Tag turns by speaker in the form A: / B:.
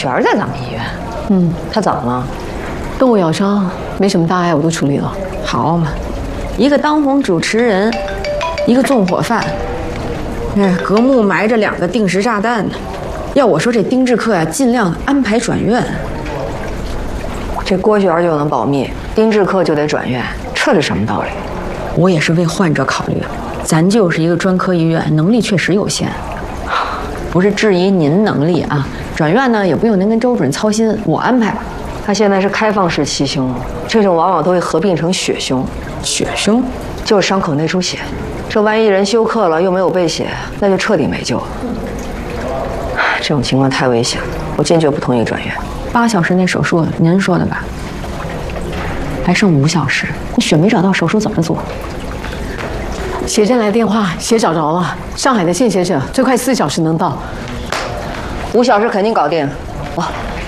A: 璇在咱们医院。她怎么了？
B: 动物咬伤，没什么大碍，我都处理了。
A: 好嘛，一个当红主持人，一个纵火犯，隔幕埋着2个定时炸弹呢。要我说，这丁志克呀，尽量安排转院。这郭璇就能保密，丁志克就得转院，这是什么道理？我也是为患者考虑，咱就是一个专科医院，能力确实有限，不是质疑您能力啊。转院呢，也不用您跟周主任操心，我安排吧。他现在是开放式气胸，这种往往都会合并成血胸。血胸就是伤口内出血，这万一人休克了又没有备血，那就彻底没救了。这种情况太危险了，我坚决不同意转院。8小时内手术，您说的吧？还剩5小时，你血没找到，手术怎么做？
B: 血站来电话，血找着了，上海的献血者最快4小时能到。
A: 5小时肯定搞定。哇，